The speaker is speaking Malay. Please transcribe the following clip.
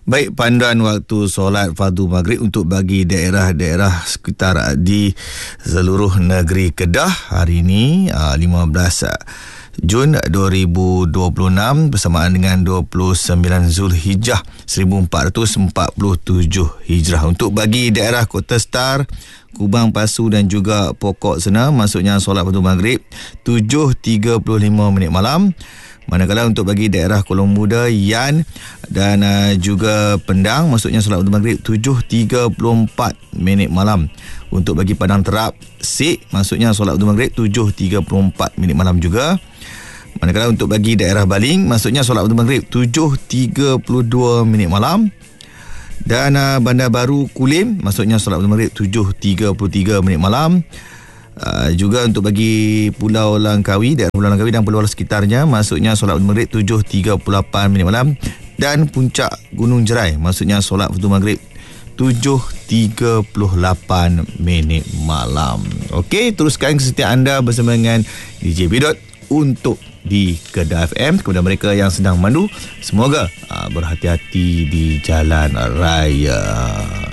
Baik, panduan waktu solat fardu maghrib untuk bagi daerah-daerah sekitar di seluruh negeri Kedah hari ini 15 Jun 2026 bersamaan dengan 29 Zulhijjah 1447 Hijrah. Untuk bagi daerah Kota Star, Kubang, Pasu dan juga Pokok Sena, maksudnya solat fardu maghrib 7.35 malam. Manakala untuk bagi daerah Kolong Muda, Yan dan juga Pendang, maksudnya solat fardu maghrib 7.34 malam. Untuk bagi Padang Terap, Sik, maksudnya solat fardu maghrib 7.34 malam juga. Manakala untuk bagi daerah Baling, maksudnya solat fardu maghrib 7.32 malam. Dan Bandar Baru Kulim, maksudnya solat fardu maghrib 7.33 malam. Juga untuk bagi Pulau Langkawi, daerah Pulau Langkawi dan pulau sekitarnya, maksudnya solat fardu maghrib 7.38 malam. Dan Puncak Gunung Jerai, maksudnya solat fardu maghrib 7.38 malam. Okey, teruskan kesetiaan anda bersama dengan DJ Bidot untuk di Kedah FM. Kepada mereka yang sedang mandu, semoga berhati-hati di jalan raya.